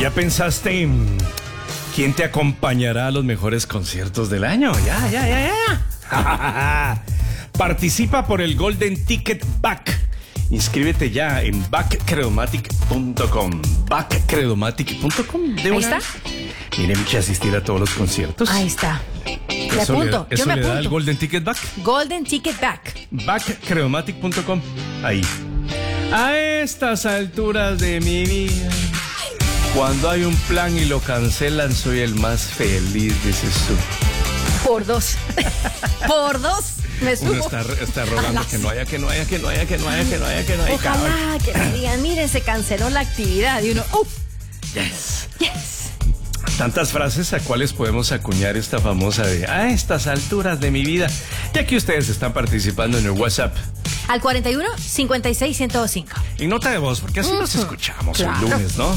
¿Ya pensaste en quién te acompañará a los mejores conciertos del año? Ya. Participa por el Golden Ticket Back. Inscríbete ya en backcredomatic.com. Backcredomatic.com. Ahí está. Mire, Michi, asistir a todos los conciertos. Ahí está. Me Eso apunto. eso Yo me le da el apunto. Golden Ticket Back. Golden Ticket Back. Backcredomatic.com. Ahí. A estas alturas de mi vida, cuando hay un plan y lo cancelan, soy el más feliz, dices tú. Por dos. Por dos. Me subo. Uno está rogando que no haya. Ojalá que me digan, miren, se canceló la actividad. Y uno, Yes. yes. Tantas frases a cuales podemos acuñar esta famosa de a estas alturas de mi vida, ya que ustedes están participando en el WhatsApp. Al 41-56-105. Y nota de voz, porque así nos escuchamos el Claro. lunes, ¿no?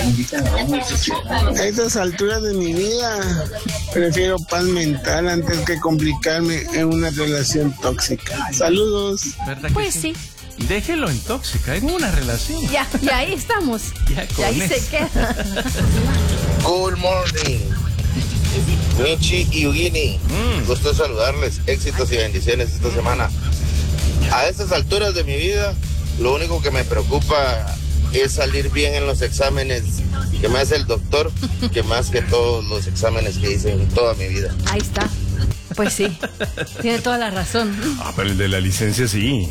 A estas alturas de mi vida, prefiero paz mental antes que complicarme en una relación tóxica. Saludos. ¿Verdad que Pues sí. Déjelo en tóxica, en una relación. Ya, y ahí estamos. Ya Y con ahí se eso. queda. Good morning, Michi y Eugenie. Gusto saludarles. Éxitos y bendiciones esta semana. A estas alturas de mi vida, lo único que me preocupa es salir bien en los exámenes que me hace el doctor, que más que todos los exámenes que hice en toda mi vida. Ahí está. Pues sí. Tiene toda la razón. Ah, pero el de la licencia sí,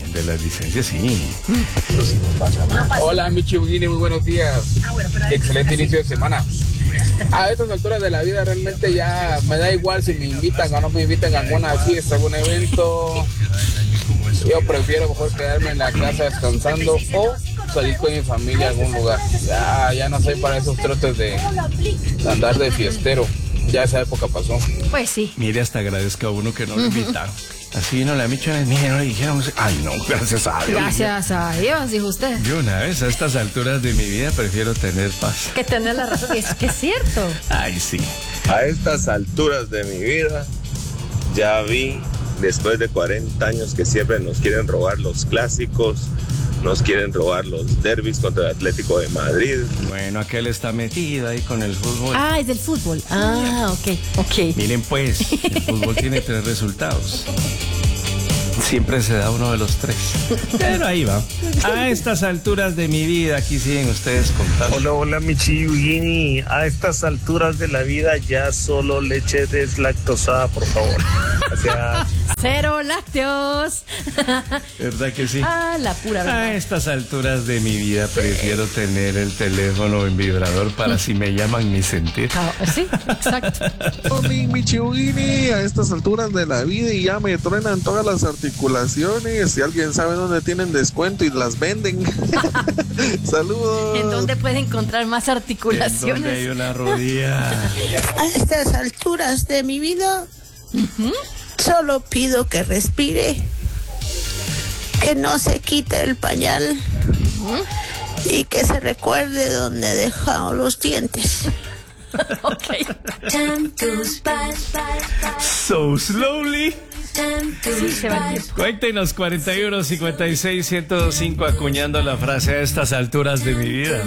Hola, Michi Eugenie, muy buenos días. Excelente inicio de semana. A estas alturas de la vida realmente ya me da igual si me invitan o no me invitan a alguna fiesta, algún evento. Yo prefiero mejor quedarme en la casa descansando o salir con mi familia a algún lugar. Ya no soy para esos trotes de andar de fiestero. Ya esa época pasó. Pues sí. Mire, hasta agradezca a uno que no lo invitaron. Así no le ha dicho, mire, no le dijeron. Ay, no, gracias a Dios. Gracias a Dios, dijo usted. Yo una vez a estas alturas de mi vida prefiero tener paz. Que tener la razón. Es que es cierto. Ay, sí. A estas alturas de mi vida, ya vi, después de 40 años, que siempre nos quieren robar los clásicos, nos quieren robar los derbis contra el Atlético de Madrid. Bueno, aquel está metido ahí con el fútbol. Ah, es del fútbol. Ah, ok. Miren pues, el fútbol tiene 3 resultados. Siempre se da uno de los 3. Pero ahí va. A estas alturas de mi vida, aquí siguen ustedes contando. Hola, Michi Eugenie. A estas alturas de la vida ya solo leche deslactosada, por favor. Gracias. Cero lácteos. ¿Verdad que sí? Ah, la pura verdad. A estas alturas de mi vida prefiero tener el teléfono en vibrador para si me llaman ni sentir. Sí, exacto. Hola, Michi Eugenie. A estas alturas de la vida y ya me truenan todas las articulaciones. Si alguien sabe dónde tienen descuento y las venden. Saludos. ¿En dónde puede encontrar más ¿En articulaciones? dónde hay una rodilla? A estas alturas de mi vida, solo pido que respire, que no se quite el pañal y que se recuerde dónde he dejado los dientes. Ok. So slowly. Sí, se va el tiempo. Cuéntenos 41 56 105 acuñando la frase a estas alturas de mi vida.